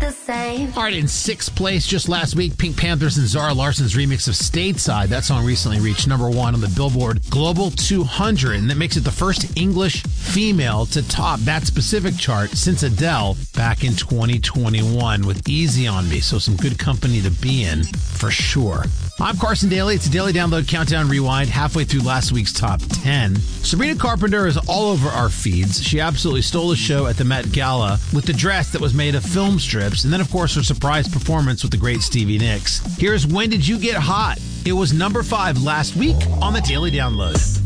the same. All right, in sixth place just last week, Pink Panthers and Zara Larson's remix of Stateside. That song recently reached number 1 on the Billboard Global 200, and that makes it the first English female to top that specific chart since Adele back in 2021 with Easy on Me. So some good company to be in for sure. I'm Carson Daly. It's a Daily Download Countdown Rewind, halfway through last week's top 10. Sabrina Carpenter is all over our feeds. She absolutely stole the show at the Met Gala with the dress that was made of film strips, and then, of course, her surprise performance with the great Stevie Nicks. Here's When Did You Get Hot? It was number 5 last week on the Daily Download.